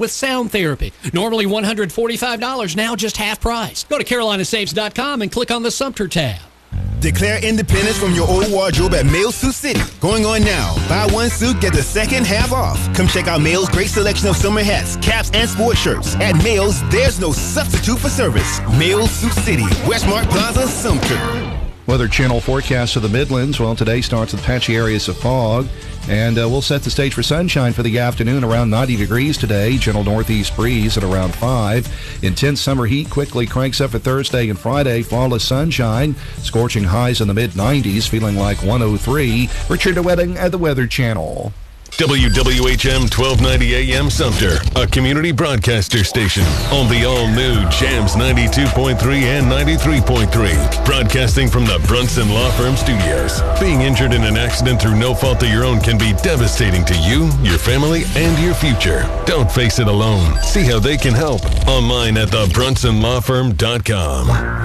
with sound therapy. Normally $145, now just half price. Go to CarolinaSaves.com and click on the Sumter tab. Declare independence from your old wardrobe at Mail Suit City. Going on now. Buy one suit, get the second half off. Come check out Mail's great selection of summer hats, caps, and sport shirts. At Mail's, there's no substitute for service. Mail Suit City, Westmark Plaza, Sumter. Weather Channel forecast of the Midlands. Well, today starts with patchy areas of fog, and we'll set the stage for sunshine for the afternoon. Around 90 degrees today. Gentle northeast breeze at around 5. Intense summer heat quickly cranks up for Thursday and Friday. Flawless sunshine. Scorching highs in the mid-90s, feeling like 103. Richard DeWetting at the Weather Channel. WWHM 1290 AM Sumter, a community broadcaster station on the all-new Jams 92.3 and 93.3. Broadcasting from the Brunson Law Firm Studios. Being injured in an accident through no fault of your own can be devastating to you, your family, and your future. Don't face it alone. See how they can help online at thebrunsonlawfirm.com.